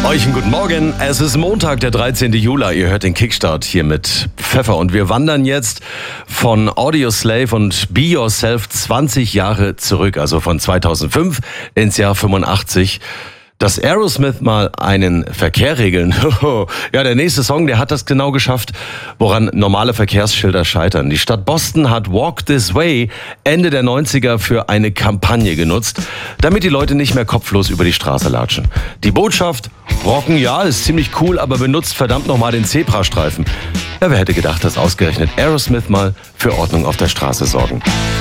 Euch einen guten Morgen. Es ist Montag, der 13. Juli. Ihr hört den Kickstart hier mit Pfeffer. Und wir wandern jetzt von Audioslave und Be Yourself 20 Jahre zurück. Also von 2005 ins Jahr 85. Dass Aerosmith mal einen Verkehr regeln. Ja, der nächste Song, der hat das genau geschafft, woran normale Verkehrsschilder scheitern. Die Stadt Boston hat Walk This Way Ende der 90er für eine Kampagne genutzt, damit die Leute nicht mehr kopflos über die Straße latschen. Die Botschaft: Rocken, ja, ist ziemlich cool, aber benutzt verdammt nochmal den Zebrastreifen. Ja, wer hätte gedacht, dass ausgerechnet Aerosmith mal für Ordnung auf der Straße sorgen.